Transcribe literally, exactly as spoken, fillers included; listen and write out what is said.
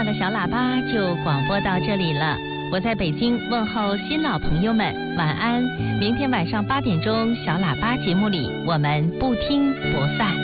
晚的小喇叭就广播到这里了。我在北京问候新老朋友们，晚安。明天晚上八点钟，小喇叭节目里我们不听不散。